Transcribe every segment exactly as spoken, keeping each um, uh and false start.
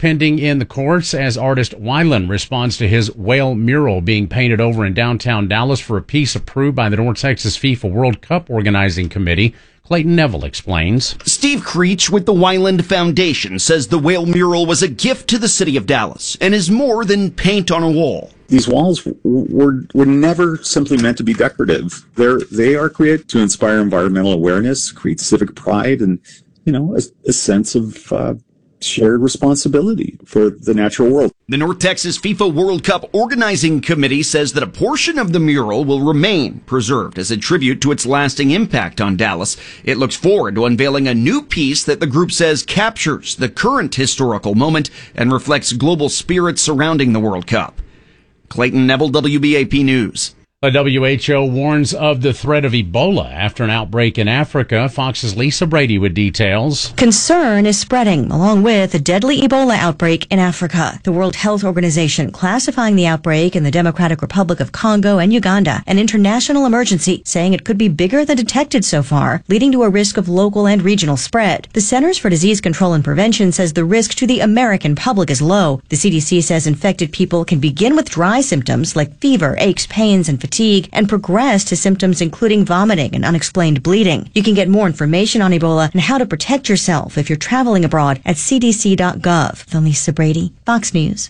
pending in the courts as artist Wyland responds to his whale mural being painted over in downtown Dallas for a piece approved by the North Texas FIFA World Cup Organizing Committee. Clayton Neville explains. Steve Creech with the Wyland Foundation says the whale mural was a gift to the city of Dallas and is more than paint on a wall. These walls were were never simply meant to be decorative. They're they are created to inspire environmental awareness, create civic pride, and you know a, a sense of uh, shared responsibility for the natural world. The North Texas FIFA World Cup Organizing Committee says that a portion of the mural will remain preserved as a tribute to its lasting impact on Dallas. It looks forward to unveiling a new piece that the group says captures the current historical moment and reflects global spirit surrounding the World Cup. Clayton Neville, W B A P News. The W H O warns of the threat of Ebola after an outbreak in Africa. Fox's Lisa Brady with details. Concern is spreading, along with a deadly Ebola outbreak in Africa. The World Health Organization classifying the outbreak in the Democratic Republic of Congo and Uganda an international emergency, saying it could be bigger than detected so far, leading to a risk of local and regional spread. The Centers for Disease Control and Prevention says the risk to the American public is low. The C D C says infected people can begin with dry symptoms like fever, aches, pains, and fatigue. Fatigue and progress to symptoms including vomiting and unexplained bleeding. You can get more information on Ebola and how to protect yourself if you're traveling abroad at c d c dot gov. I'm Lisa Brady, Fox News.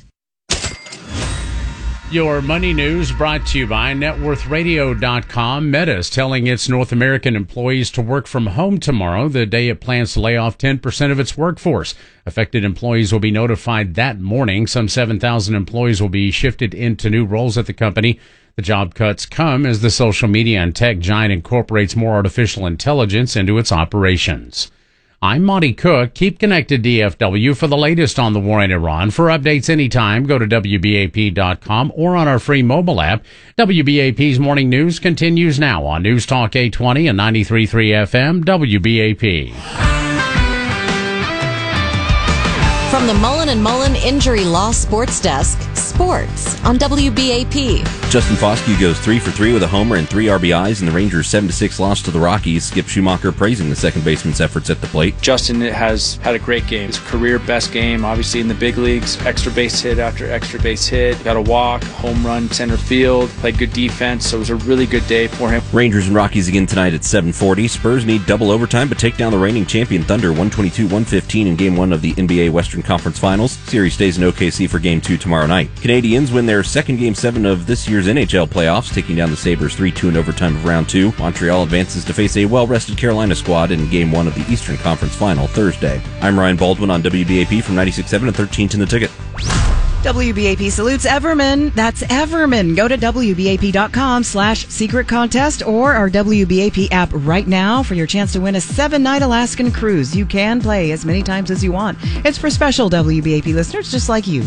Your money news brought to you by net worth radio dot com. Meta is telling its North American employees to work from home tomorrow, the day it plans to lay off ten percent of its workforce. Affected employees will be notified that morning. Some seven thousand employees will be shifted into new roles at the company. The job cuts come as the social media and tech giant incorporates more artificial intelligence into its operations. I'm Monty Cook. Keep connected, D F W, for the latest on the war in Iran. For updates anytime, go to W B A P dot com or on our free mobile app. W B A P's Morning News continues now on News Talk eight twenty and ninety-three point three F M, W B A P. From the Mullen and Mullen Injury Law Sports Desk, sports on W B A P. Justin Foskey goes three for three with a homer and three R B Is in the Rangers' seven to six loss to the Rockies. Skip Schumacher praising the second baseman's efforts at the plate. Justin has had a great game. His career best game, obviously in the big leagues. Extra base hit after extra base hit. Got a walk, home run, center field. Played good defense, so it was a really good day for him. Rangers and Rockies again tonight at seven forty. Spurs need double overtime but take down the reigning champion Thunder one twenty-two one fifteen in Game one of the N B A Western Conference Finals. Series stays in O K C for Game two tomorrow night. Canadians win their second Game seven of this year's N H L playoffs, taking down the Sabres three two in overtime of Round two. Montreal advances to face a well-rested Carolina squad in Game one of the Eastern Conference Final Thursday. I'm Ryan Baldwin on W B A P from ninety-six point seven and thirteen ten The Ticket. W B A P salutes Everman. That's Everman. Go to W B A P dot com slash secret contest or our W B A P app right now for your chance to win a seven-night Alaskan cruise. You can play as many times as you want. It's for special W B A P listeners just like you.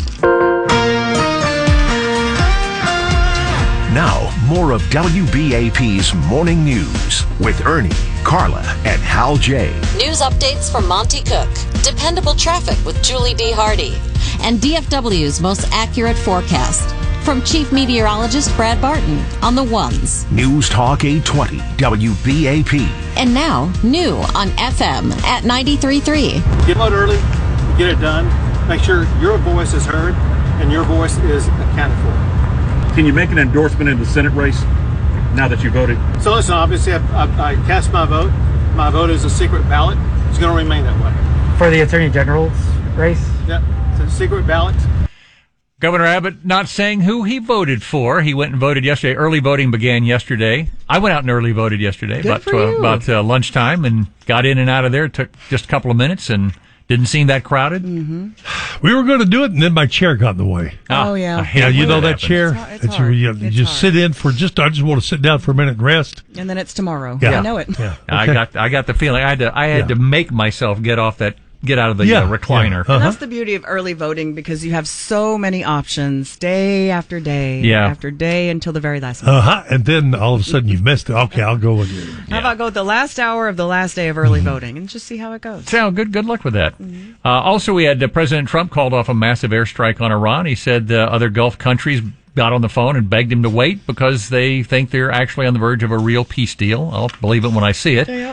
Now, more of W B A P's Morning News with Ernie, Carla, and Hal J. News updates from Monty Cook. Dependable traffic with Julie D. Hardy. And D F W's most accurate forecast. From Chief Meteorologist Brad Barton on the ones. News Talk eight twenty, W B A P. And now, new on F M at ninety-three point three. Get out early, get it done. Make sure your voice is heard and your voice is accounted for. Can you make an endorsement in the Senate race now that you voted? So listen, obviously I, I, I cast my vote. My vote is a secret ballot. It's going to remain that way. For the Attorney General's race? Yeah, it's a secret ballot. Governor Abbott not saying who he voted for. He went and voted yesterday. Early voting began yesterday. I went out and early voted yesterday, Good about for uh, you. about uh, lunchtime, and got in and out of there. It took just a couple of minutes and didn't seem that crowded. Mm-hmm. We were going to do it, and then my chair got in the way. Oh, yeah. Yeah, you know that happens. chair? It's hard- it's It's hard. you, you It's just hard. sit in for just, I just want to sit down for a minute and rest. And then it's tomorrow. Yeah. I know it. Yeah. I Okay. got I got the feeling I had to I had Yeah. to make myself get off that get out of the Yeah, uh, recliner. yeah. Uh-huh. That's the beauty of early voting because you have so many options day after day Yeah. after day until the very last minute. Uh-huh. And then all of a sudden you've missed it. Okay, I'll go with you. How about go the last hour of the last day of early voting and just see how it goes? So good good luck with that. Uh, also, we had uh, President Trump called off a massive airstrike on Iran. He said uh, other Gulf countries got on the phone and begged him to wait because they think they're actually on the verge of a real peace deal. I'll believe it when I see it. Yep.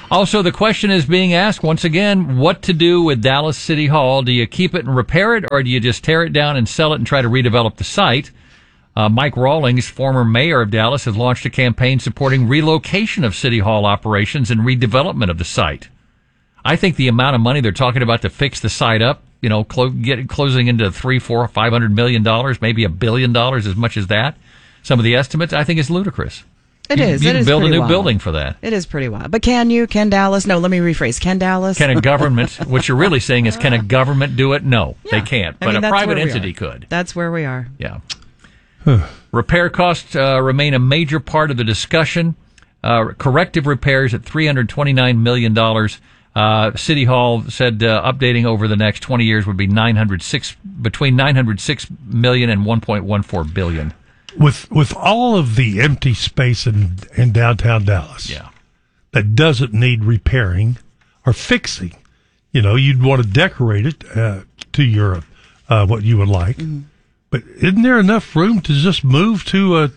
Also, the question is being asked once again, what to do with Dallas City Hall. Do you keep it and repair it, or do you just tear it down and sell it and try to redevelop the site? Uh, Mike Rawlings, former mayor of Dallas, has launched a campaign supporting relocation of City Hall operations and redevelopment of the site. I think the amount of money they're talking about to fix the site up, you know, clo- get closing into three, four, five hundred million dollars, maybe a billion dollars, as much as that. Some of the estimates, I think, is ludicrous. It you, is. You it can is build a new wild. building for that. It is pretty wild. But can you? Can Dallas? No, let me rephrase. Can Dallas? Can a government, what you're really saying is, can a government do it? No, Yeah. they can't. I But mean, a that's private where we entity are. could. That's where we are. Yeah. Repair costs uh, remain a major part of the discussion. Uh, corrective repairs at three hundred twenty-nine million dollars. Uh, City Hall said uh, updating over the next twenty years would be nine hundred six between nine hundred six million and one point one four billion. With with all of the empty space in in downtown Dallas, yeah, that doesn't need repairing or fixing. You know, you'd want to decorate it uh, to your uh, what you would like, Mm-hmm. but isn't there enough room to just move to a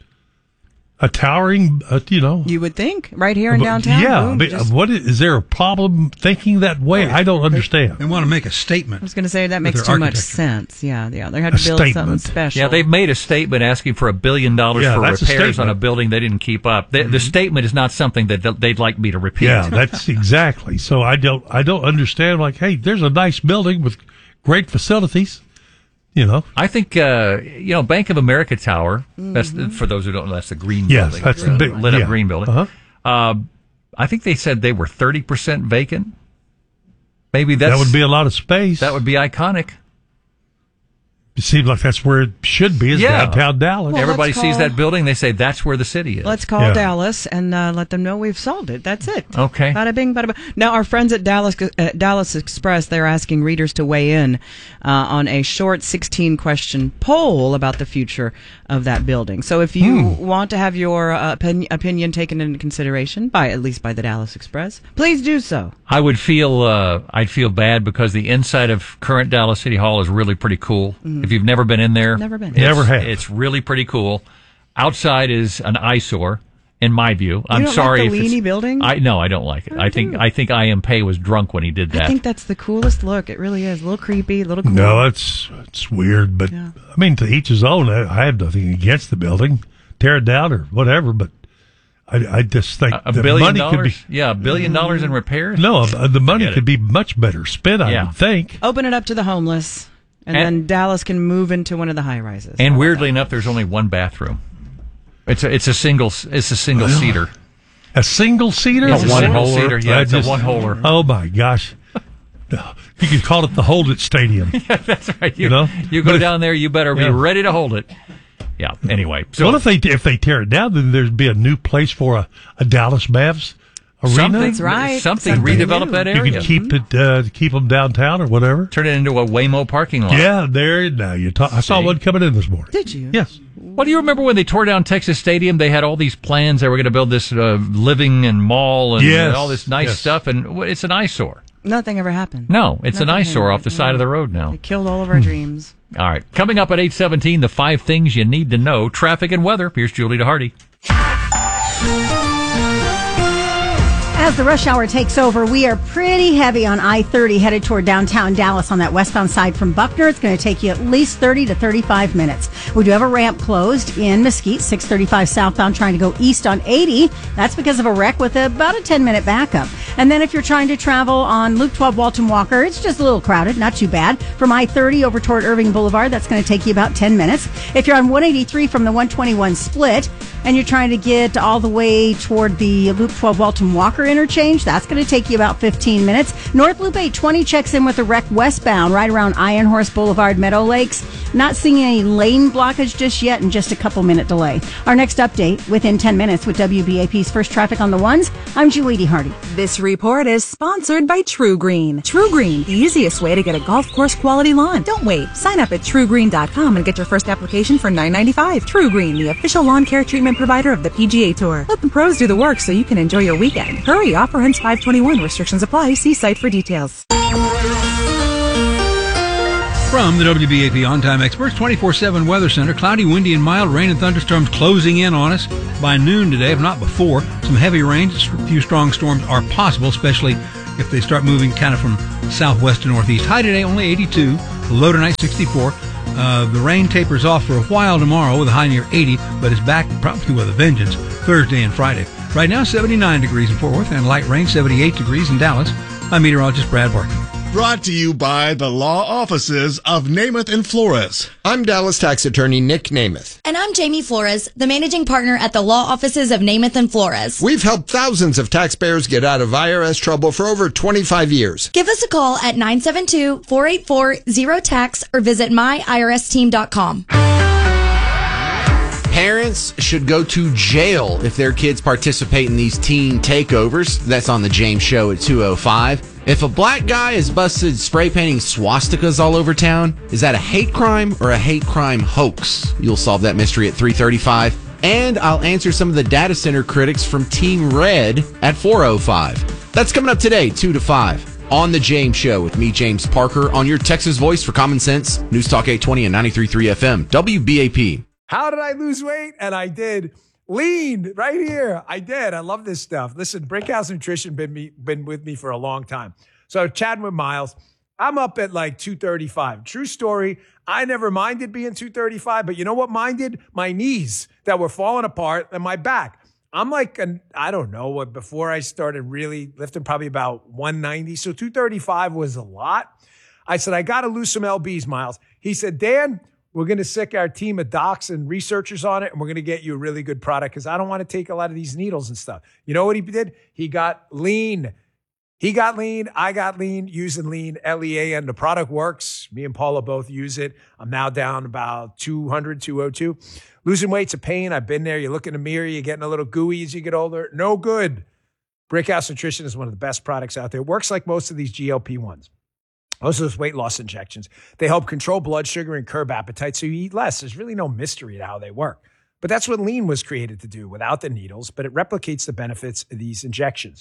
a towering? Uh, you know, You would think right here in but- downtown. Yeah, boom, I mean, just- what is, is there a problem thinking that way? I don't understand. They want to make a statement. I was going to say that with makes their too much architecture. sense. Yeah, yeah. They had to A build something statement. special. Yeah, they've made a statement asking for a billion dollars Yeah, for that's a repairs on statement. a building they didn't keep up. The, the statement is not something that th- they'd like me to repeat. Yeah, that's exactly. So I don't, I don't understand. Like, hey, there's a nice building with great facilities. You know, I think uh, you know Bank of America Tower. That's the, for those who don't know. That's the green Yes, building. that's the uh, big- lit up yeah. green building. Uh-huh. Uh, I think they said they were thirty percent vacant. Maybe that's, that would be a lot of space. that would be iconic. It seems like that's where it should be, is Yeah. downtown Dallas. Well, Everybody let's sees call- that building, they say that's where the city is. Let's call Yeah. Dallas and uh, let them know we've solved it. That's it. Okay. Bada bing, bada bing. Now, our friends at Dallas uh, Dallas Express, they're asking readers to weigh in uh, on a short sixteen question poll about the future of that building. So, if you Hmm. want to have your uh, opin- opinion taken into consideration by at least by the Dallas Express, please do so. I would feel uh, I'd feel bad because the inside of current Dallas City Hall is really pretty cool. If you've never been in there, Never been. it's- Never have. It's really pretty cool. Outside is an eyesore, in my view. I'm don't like sorry the if it's- leany building? I no, I don't like it. I, I think do. I think I M Pei was drunk when he did that. I think that's the coolest look. It really is. A little creepy, a little cool. No, it's it's weird, but Yeah. I mean, to each his own. I, I have nothing against the building, tear it down or whatever, but I, I just think a, a the billion money dollars, could be yeah, a billion dollars in repairs. no, uh, the money Forget could it. be much better spent. I Yeah. would think. Open it up to the homeless, and, And- then Dallas can move into one of the high rises. And weirdly enough, there's only one bathroom. It's a it's a single it's a single seater. A single seater, It's a one single holer. seater. Yeah, I it's a one-holer. Oh my gosh, you could call it the Hold It Stadium. That's right. You, You know? you go But if- down there, you better be Yeah. ready to hold it. Yeah. Anyway, so what if they if they tear it down? Then there'd be a new place for a, a Dallas Mavs arena. something, That's right. something, Something redevelop new. that You area. could keep it, uh, keep them downtown or whatever. Turn it into a Waymo parking lot. Yeah, there. Now you talk. I saw See? one coming in this morning. Did you? Yes. What do you remember when they tore down Texas Stadium? They had all these plans. They were going to build this uh, living and mall and Yes, all this nice yes. stuff, and w- it's an eyesore. Nothing ever happened. No, it's an Nothing eyesore came off the of it. side of the road now. They killed all of our dreams. All right, coming up at eight seventeen, the five things you need to know: traffic and weather. Here's Julie DeHardy. As the rush hour takes over, we are pretty heavy on I thirty headed toward downtown Dallas on that westbound side from Buckner. It's going to take you at least thirty to thirty-five minutes. We do have a ramp closed in Mesquite, six thirty-five southbound, trying to go east on eighty. That's because of a wreck with about a ten minute backup. And then if you're trying to travel on Loop twelve Walton Walker, it's just a little crowded, not too bad. From I thirty over toward Irving Boulevard, that's going to take you about ten minutes. If you're on one eighty-three from the one twenty-one split, and you're trying to get all the way toward the Loop twelve Walton Walker interchange, that's going to take you about fifteen minutes. North Loop eight twenty checks in with a wreck westbound right around Iron Horse Boulevard, Meadow Lakes. Not seeing any lane blockage just yet, and just a couple minute delay. Our next update within ten minutes with W B A P's First Traffic on the Ones. I'm Julie DeHardy. This report is sponsored by True Green. True Green, the easiest way to get a golf course quality lawn. Don't wait. Sign up at true green dot com and get your first application for nine ninety-five. True Green, the official lawn care treatment provider of the P G A Tour. Let the pros do the work so you can enjoy your weekend. Hurry, offer ends five twenty-one. Restrictions apply. See site for details. From the W B A P On Time Experts twenty-four seven Weather Center, cloudy, windy, and mild rain and thunderstorms closing in on us by noon today, if not before. Some heavy rain, a few strong storms are possible, especially if they start moving kind of from southwest to northeast. High today, only eighty-two. Low tonight, sixty-four. Uh, the rain tapers off for a while tomorrow with a high near eighty, but is back probably with a vengeance Thursday and Friday. Right now, seventy-nine degrees in Fort Worth and light rain, seventy-eight degrees in Dallas. I'm meteorologist Brad Barton. Brought to you by the law offices of Namath and Flores. I'm Dallas tax attorney Nick Namath. And I'm Jamie Flores, the managing partner at the law offices of Namath and Flores. We've helped thousands of taxpayers get out of I R S trouble for over twenty-five years. Give us a call at nine seven two, four eight four, zero tax or visit my I R S team dot com. Parents should go to jail if their kids participate in these teen takeovers. That's on the James Show at two oh five. If a black guy is busted spray painting swastikas all over town, is that a hate crime or a hate crime hoax? You'll solve that mystery at three thirty-five. And I'll answer some of the data center critics from Team Red at four oh five. That's coming up today, two to five, on The James Show with me, James Parker, on your Texas voice for Common Sense, News Talk eight twenty and ninety-three point three F M, W B A P. How did I lose weight? And I did. Lean right here. I did. I love this stuff. Listen, Brickhouse Nutrition been me been with me for a long time. So chatting with Miles, I'm up at like two thirty-five. True story. I never minded being two thirty-five, but you know what minded? My knees that were falling apart and my back. I'm like, an, I don't know what, before I started really lifting, probably about one ninety. So two thirty-five was a lot. I said, I got to lose some L Bs, Miles. He said, Dan, we're going to sick our team of docs and researchers on it, and we're going to get you a really good product because I don't want to take a lot of these needles and stuff. You know what he did? He got lean. He got lean. I got lean using lean, L E A N. The product works. Me and Paula both use it. I'm now down about two hundred, two oh two. Losing weight's a pain. I've been there. You look in the mirror. You're getting a little gooey as you get older. No good. Brickhouse Nutrition is one of the best products out there. It works like most of these G L P ones. Most of those weight loss injections, they help control blood sugar and curb appetite so you eat less. There's really no mystery to how they work. But that's what lean was created to do without the needles, but it replicates the benefits of these injections.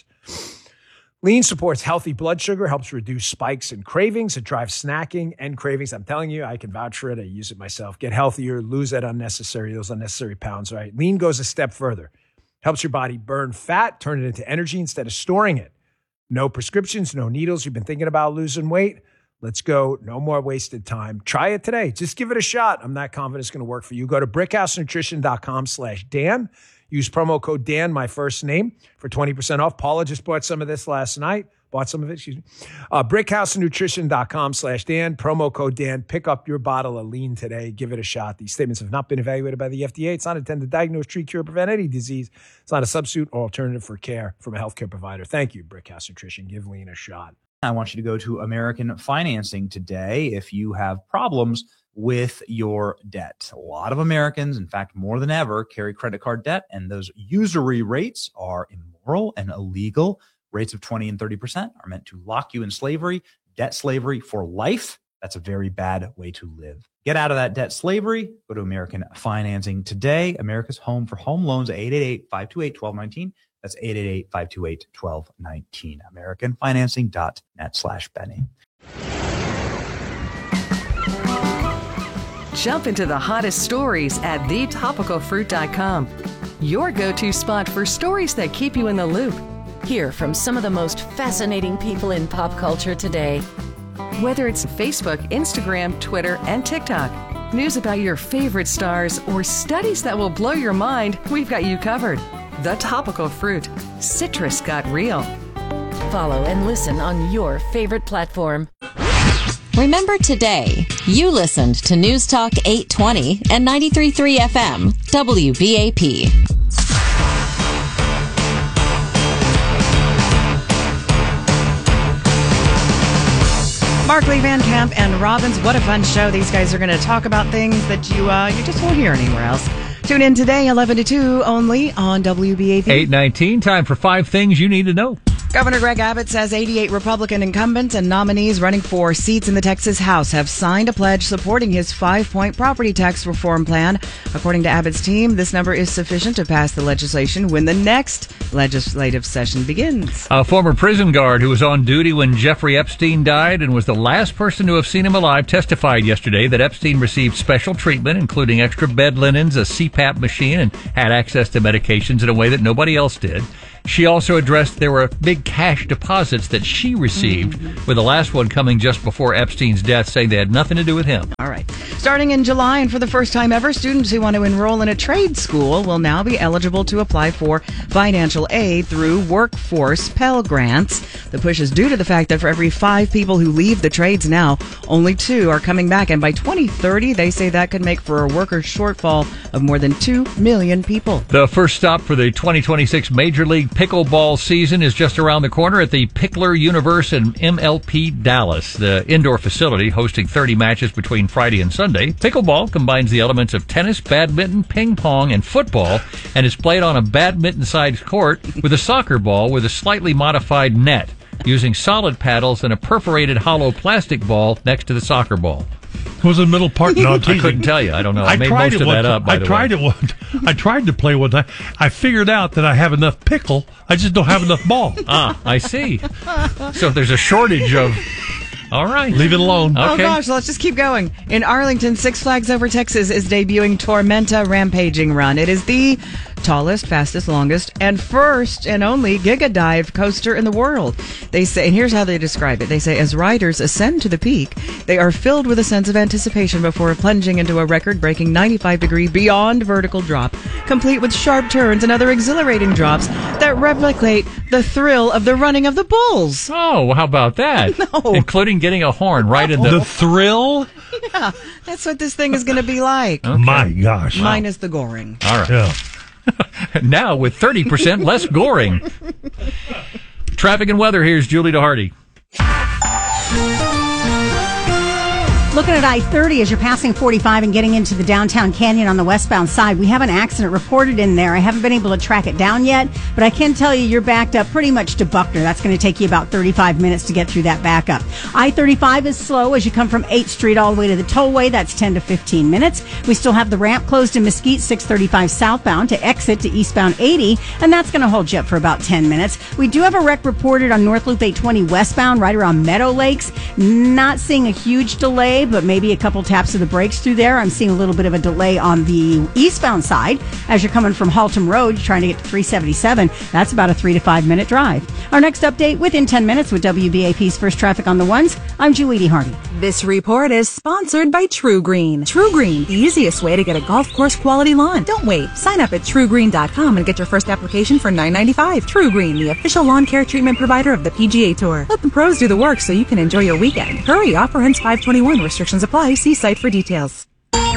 Lean supports healthy blood sugar, helps reduce spikes and cravings. It drives snacking and cravings. I'm telling you, I can vouch for it. I use it myself. Get healthier, lose that unnecessary, those unnecessary pounds, right? Lean goes a step further. Helps your body burn fat, turn it into energy instead of storing it. No prescriptions, no needles. You've been thinking about losing weight? Let's go. No more wasted time. Try it today. Just give it a shot. I'm not confident it's going to work for you. Go to brickhousenutrition.com slash Dan. Use promo code Dan, my first name, for twenty percent off. Paula just bought some of this last night. Bought some of it, excuse me. Uh, brickhousenutrition.com slash Dan. Promo code Dan. Pick up your bottle of lean today. Give it a shot. These statements have not been evaluated by the F D A. It's not intended to diagnose, treat, cure, prevent any disease. It's not a substitute or alternative for care from a healthcare provider. Thank you, Brickhouse Nutrition. Give lean a shot. I want you to go to American Financing today if you have problems with your debt. A lot of Americans, in fact, more than ever, carry credit card debt, and those usury rates are immoral and illegal. Rates of twenty and thirty percent are meant to lock you in slavery, debt slavery for life. That's a very bad way to live. Get out of that debt slavery. Go to American Financing today. America's home for home loans, eight eight eight, five two eight, one two one nine. That's eight eight eight, five two eight, one two one nine. American Financing dot net slash Benny. Jump into the hottest stories at the topical fruit dot com. Your go-to spot for stories that keep you in the loop. Hear from some of the most fascinating people in pop culture today. Whether it's Facebook, Instagram, Twitter, and TikTok, news about your favorite stars, or studies that will blow your mind, we've got you covered. The Topical Fruit. Citrus got real. Follow and listen on your favorite platform. Remember today, you listened to News Talk eight twenty and ninety-three point three F M, W B A P. Markley, Van Camp, and Robbins. What a fun show. These guys are going to talk about things that you uh, you just won't hear anywhere else. Tune in today, eleven to two, only on W B A P. eight nineteen, time for five things you need to know. Governor Greg Abbott says eighty-eight Republican incumbents and nominees running for seats in the Texas House have signed a pledge supporting his five-point property tax reform plan. According to Abbott's team, this number is sufficient to pass the legislation when the next legislative session begins. A former prison guard who was on duty when Jeffrey Epstein died and was the last person to have seen him alive testified yesterday that Epstein received special treatment, including extra bed linens, a C PAP machine, and had access to medications in a way that nobody else did. She also addressed there were big cash deposits that she received, mm-hmm. with the last one coming just before Epstein's death, saying they had nothing to do with him. All right. Starting in July, and for the first time ever, students who want to enroll in a trade school will now be eligible to apply for financial aid through Workforce Pell Grants. The push is due to the fact that for every five people who leave the trades now, only two are coming back. And by twenty thirty, they say that could make for a worker shortfall of more than two million people. The first stop for the twenty twenty-six Major League Pickleball season is just around the corner at the Pickler Universe in M L P Dallas, the indoor facility hosting thirty matches between Friday and Sunday. Pickleball combines the elements of tennis, badminton, ping pong, and football, and is played on a badminton-sized court with a soccer ball with a slightly modified net, using solid paddles and a perforated hollow plastic ball next to the soccer ball. What was the middle part? No, I couldn't tell you. I don't know. I, I made tried most it of one that time. up, by I the tried way. it one. I tried to play one time. I figured out that I have enough pickle. I just don't have enough ball. Ah, I see. So there's a shortage of... All right. Leave it alone. Okay. Oh, Okay. gosh, let's just keep going. In Arlington, Six Flags Over Texas is debuting Tormenta Rampaging Run. It is the tallest, fastest, longest, and first and only Giga Dive coaster in the world. They say, and here's how they describe it. They say, as riders ascend to the peak, they are filled with a sense of anticipation before plunging into a record-breaking ninety-five degree beyond vertical drop, complete with sharp turns and other exhilarating drops that replicate the thrill of the running of the bulls. Oh, how about that? No. Including getting a horn right in the... The thrill? Yeah, that's what this thing is going to be like. Okay. My gosh. Minus the goring. All right. Yeah. Now with thirty percent less goring. Traffic and weather, here's Julie DeHardy. Looking at I thirty as you're passing forty-five and getting into the downtown canyon on the westbound side, we have an accident reported in there. I haven't been able to track it down yet, but I can tell you you're backed up pretty much to Buckner. That's going to take you about thirty-five minutes to get through that backup. I thirty-five is slow as you come from eighth Street all the way to the tollway. That's ten to fifteen minutes. We still have the ramp closed in Mesquite, six thirty-five southbound to exit to eastbound eighty, and that's going to hold you up for about ten minutes. We do have a wreck reported on North Loop eight twenty westbound right around Meadow Lakes. Not seeing a huge delay, but maybe a couple taps of the brakes through there. I'm seeing a little bit of a delay on the eastbound side as you're coming from Haltom Road, trying to get to three seventy-seven. That's about a three to five minute drive. Our next update within ten minutes with W B A P's First Traffic on the Ones. I'm Julie DeHardy. This report is sponsored by True Green. True Green, the easiest way to get a golf course quality lawn. Don't wait. Sign up at true green dot com and get your first application for nine ninety-five. True Green, the official lawn care treatment provider of the P G A Tour. Let the pros do the work so you can enjoy your weekend. Hurry, offer ends five twenty-one. Restrictions apply. See site for details.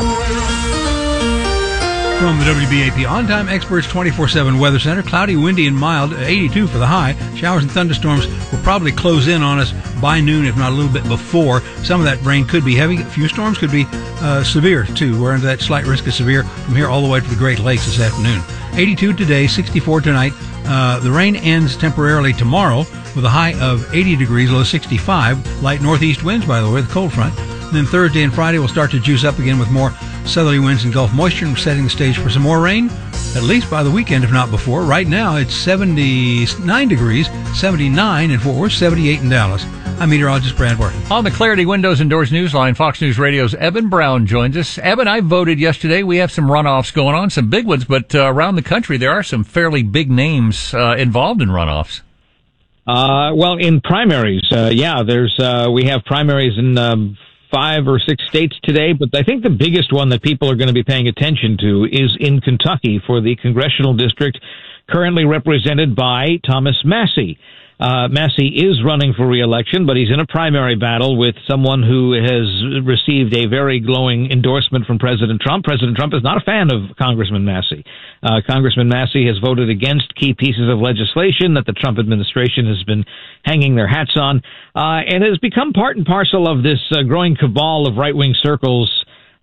From the W B A P On-Time Experts twenty-four seven Weather Center, cloudy, windy, and mild, eighty-two for the high. Showers and thunderstorms will probably close in on us by noon, if not a little bit before. Some of that rain could be heavy. A few storms could be uh, severe, too. We're under that slight risk of severe from here all the way to the Great Lakes this afternoon. eighty-two today, sixty-four tonight. Uh, the rain ends temporarily tomorrow with a high of eighty degrees, low sixty-five. Light northeast winds, by the way, the cold front. And then Thursday and Friday will start to juice up again with more southerly winds and Gulf moisture, setting the stage for some more rain, at least by the weekend, if not before. Right now, it's seventy-nine degrees, seventy-nine in Fort Worth, seventy-eight in Dallas. I'm meteorologist Brad Barton. On the Clarity Windows and Doors Newsline, Fox News Radio's Eben Brown joins us. Eben, I voted yesterday. We have some runoffs going on, some big ones, but uh, around the country there are some fairly big names uh, involved in runoffs. Uh, well, in primaries, uh, yeah, there's uh, we have primaries in um, five or six states today, but I think the biggest one that people are going to be paying attention to is in Kentucky for the congressional district currently represented by Thomas Massie. Uh, Massie is running for re-election, but he's in a primary battle with someone who has received a very glowing endorsement from President Trump. President Trump is not a fan of Congressman Massie. Uh, Congressman Massie has voted against key pieces of legislation that the Trump administration has been hanging their hats on, uh, and has become part and parcel of this uh, growing cabal of right-wing circles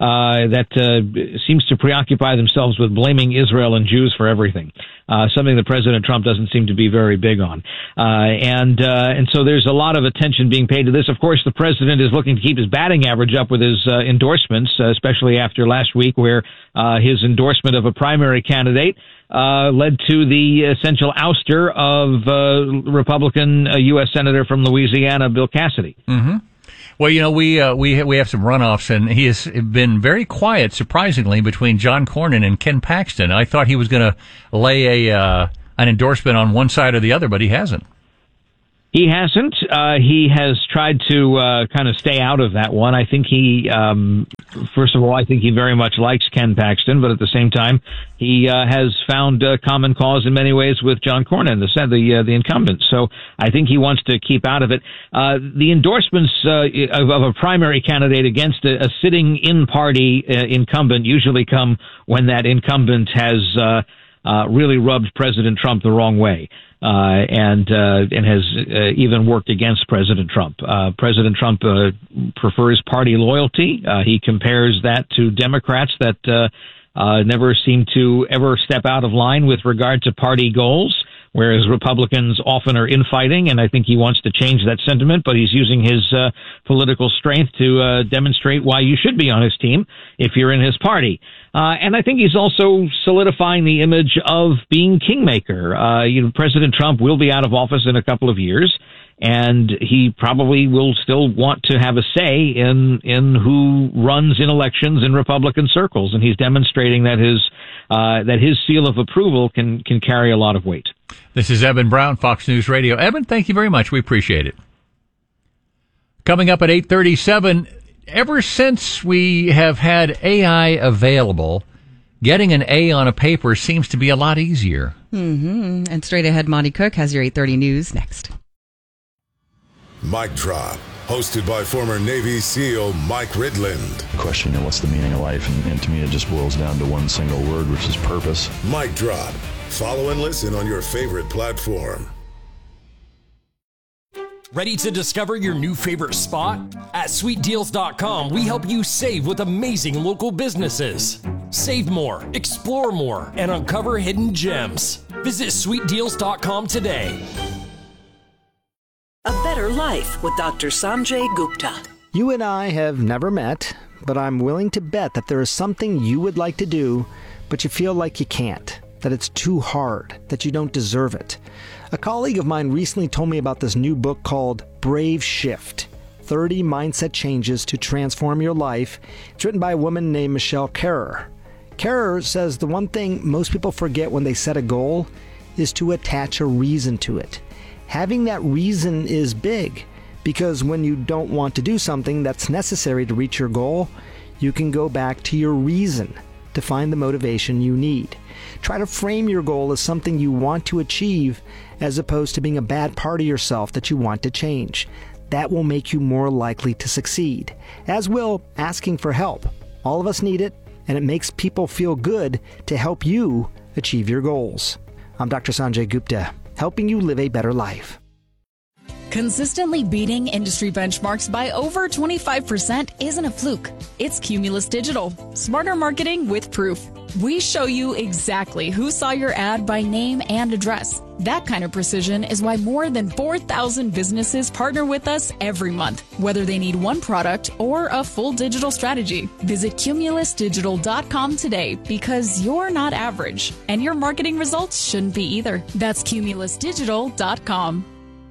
uh, that uh, seems to preoccupy themselves with blaming Israel and Jews for everything. Uh, something that President Trump doesn't seem to be very big on. Uh, and, uh, and so there's a lot of attention being paid to this. Of course, the president is looking to keep his batting average up with his, uh, endorsements, uh, especially after last week where, uh, his endorsement of a primary candidate, uh, led to the essential ouster of, uh, Republican uh, U S Senator from Louisiana, Bill Cassidy. Mm-hmm. Well, you know, we uh, we we have some runoffs, and he has been very quiet, surprisingly, between John Cornyn and Ken Paxton. I thought he was going to lay a uh, an endorsement on one side or the other, but he hasn't. He hasn't. Uh, he has tried to uh, kind of stay out of that one. I think he, um, first of all, I think he very much likes Ken Paxton, but at the same time, he uh, has found uh, common cause in many ways with John Cornyn, the the, uh, the incumbent. So I think he wants to keep out of it. Uh, the endorsements uh, of, of a primary candidate against a, a sitting in-party uh, incumbent usually come when that incumbent has uh, uh, really rubbed President Trump the wrong way. Uh, and, uh, and has, uh, even worked against President Trump. Uh, President Trump, uh, prefers party loyalty. Uh, he compares that to Democrats that, uh, uh, never seem to ever step out of line with regard to party goals, whereas Republicans often are infighting, and I think he wants to change that sentiment, but he's using his, uh, political strength to, uh, demonstrate why you should be on his team if you're in his party. Uh, and I think he's also solidifying the image of being kingmaker. Uh, you know, President Trump will be out of office in a couple of years, and he probably will still want to have a say in, in who runs in elections in Republican circles. And he's demonstrating that his, uh, that his seal of approval can, can carry a lot of weight. This is Eben Brown, Fox News Radio. Eben, thank you very much. We appreciate it. Coming up at eight thirty-seven, ever since we have had A I available, getting an A on a paper seems to be a lot easier. Mm-hmm. And straight ahead, Monty Cook has your eight thirty news next. Mic Drop, hosted by former Navy SEAL Mike Ridland. Question, you know, what's the meaning of life? And, and to me, it just boils down to one single word, which is purpose. Mic Drop. Follow and listen on your favorite platform. Ready to discover your new favorite spot? At sweet deals dot com, we help you save with amazing local businesses. Save more, explore more, and uncover hidden gems. Visit sweet deals dot com today. A Better Life with Doctor Sanjay Gupta. You and I have never met, but I'm willing to bet that there is something you would like to do, but you feel like you can't, that it's too hard, that you don't deserve it. A colleague of mine recently told me about this new book called Brave Shift, thirty Mindset Changes to Transform Your Life. It's written by a woman named Michelle Kerrer. Kerrer says the one thing most people forget when they set a goal is to attach a reason to it. Having that reason is big, because when you don't want to do something that's necessary to reach your goal, you can go back to your reason to find the motivation you need. Try to frame your goal as something you want to achieve as opposed to being a bad part of yourself that you want to change. That will make you more likely to succeed, as will asking for help. All of us need it, and it makes people feel good to help you achieve your goals. I'm Doctor Sanjay Gupta, helping you live a better life. Consistently beating industry benchmarks by over twenty-five percent isn't a fluke. It's Cumulus Digital. Smarter marketing with proof. We show you exactly who saw your ad by name and address. That kind of precision is why more than four thousand businesses partner with us every month, whether they need one product or a full digital strategy. Visit cumulus digital dot com today, because you're not average, and your marketing results shouldn't be either. That's cumulus digital dot com.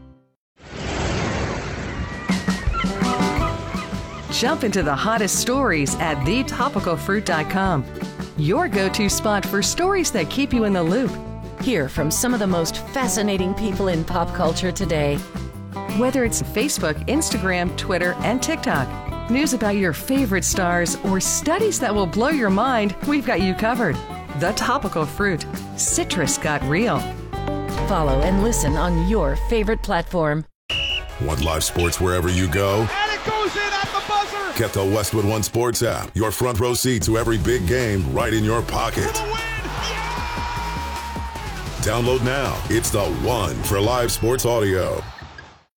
Jump into the hottest stories at the topical fruit dot com. Your go-to spot for stories that keep you in the loop. Hear from some of the most fascinating people in pop culture today. Whether it's Facebook, Instagram, Twitter, and TikTok, news about your favorite stars, or studies that will blow your mind, we've got you covered. The Topical Fruit. Citrus got real. Follow and listen on your favorite platform. Want live sports wherever you go? And it goes in at the buzzer! Get the Westwood One Sports app. Your front row seat to every big game right in your pocket. Download now. It's the one for live sports audio.